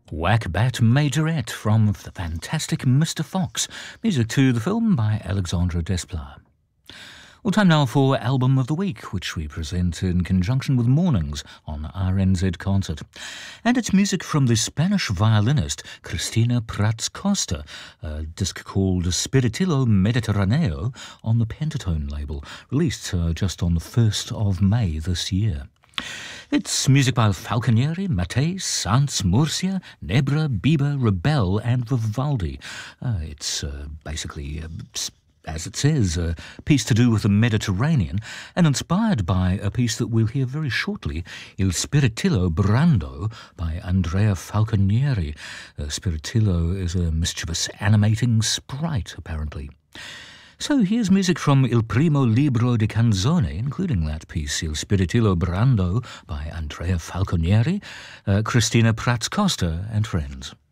Whack-Bat Majorette from the fantastic Mr. Fox. Music to the film by Alexandre Desplat. Well, time now for Album of the Week, which we present in conjunction with Mornings on RNZ Concert. And it's music from the Spanish violinist Cristina Prats Costa, a disc called Spiritillo Mediterraneo on the Pentatone label, released just on the 1st of May this year. It's music by Falconieri, Mattei, Sanz, Murcia, Nebra, Biber, Rebel and Vivaldi. It's basically, as it says, a piece to do with the Mediterranean and inspired by a piece that we'll hear very shortly, Il Spiritillo Brando by Andrea Falconieri. Spiritillo is a mischievous animating sprite, apparently. So here's music from Il Primo Libro di Canzone, including that piece, Il Spiritillo Brando by Andrea Falconieri, Cristina Prats Costa and friends.